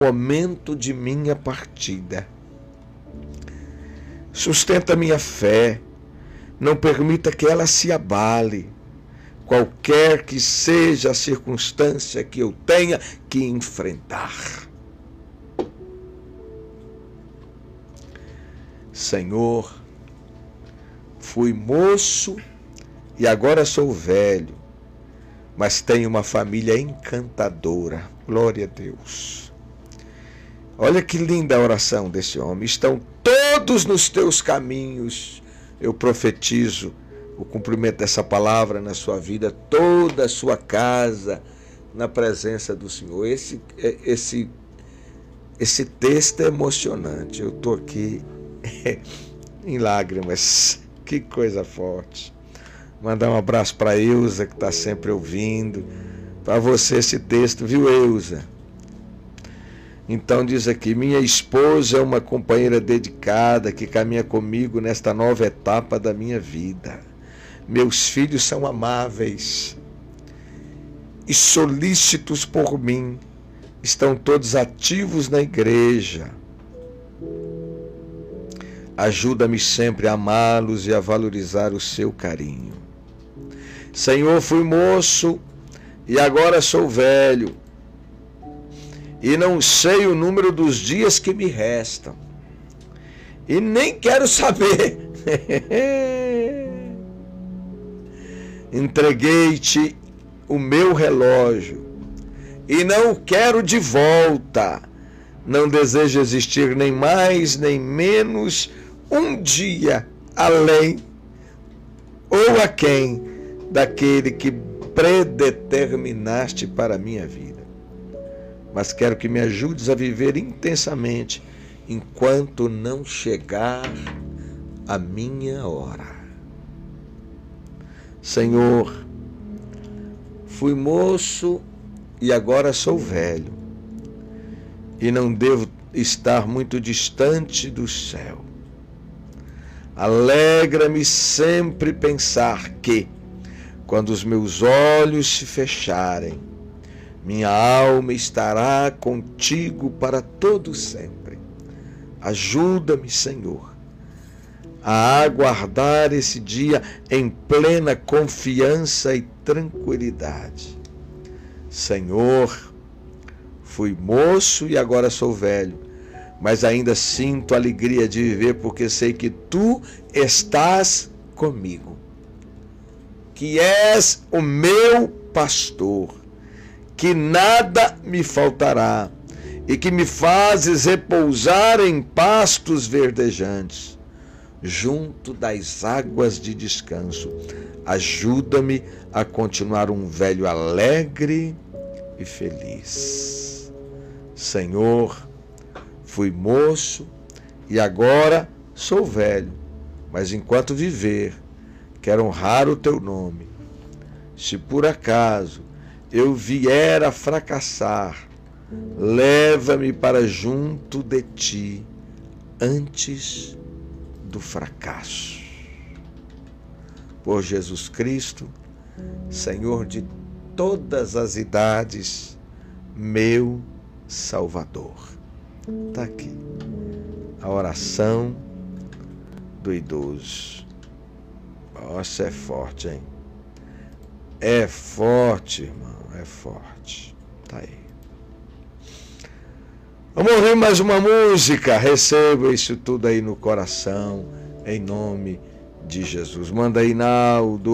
momento de minha partida. Sustenta minha fé, não permita que ela se abale, qualquer que seja a circunstância que eu tenha que enfrentar. Senhor, fui moço e agora sou velho, mas tenho uma família encantadora. Glória a Deus. Olha que linda a oração desse homem. Estão todos nos teus caminhos. Eu profetizo o cumprimento dessa palavra na sua vida, toda a sua casa na presença do Senhor. Esse texto é emocionante. Eu estou aqui em lágrimas. Que coisa forte. Mandar um abraço para a Eusa, que está sempre ouvindo. Para você esse texto, viu, Eusa? Então diz aqui: minha esposa é uma companheira dedicada que caminha comigo nesta nova etapa da minha vida. Meus filhos são amáveis e solícitos por mim. Estão todos ativos na igreja. Ajuda-me sempre a amá-los e a valorizar o seu carinho. Senhor, fui moço e agora sou velho, e não sei o número dos dias que me restam, e nem quero saber. Entreguei-te o meu relógio e não o quero de volta. Não desejo existir nem mais nem menos um dia além ou aquém daquele que predeterminaste para a minha vida. Mas quero que me ajudes a viver intensamente enquanto não chegar a minha hora. Senhor, fui moço e agora sou velho, e não devo estar muito distante do céu. Alegra-me sempre pensar que, quando os meus olhos se fecharem, minha alma estará contigo para todo sempre. Ajuda-me, Senhor, a aguardar esse dia em plena confiança e tranquilidade. Senhor, fui moço e agora sou velho, mas ainda sinto alegria de viver porque sei que Tu estás comigo, que és o meu pastor, que nada me faltará e que me fazes repousar em pastos verdejantes, junto das águas de descanso. Ajuda-me a continuar um velho alegre e feliz. Senhor, fui moço e agora sou velho, mas enquanto viver, quero honrar o Teu nome. Se por acaso eu vier a fracassar, leva-me para junto de Ti antes do fracasso. Por Jesus Cristo, Senhor de todas as idades, meu Salvador. Está aqui a oração do idoso. Nossa, é forte, hein? É forte, irmão, é forte. Tá aí. Vamos ouvir mais uma música. Receba isso tudo aí no coração, em nome de Jesus. Manda aí, Naldo.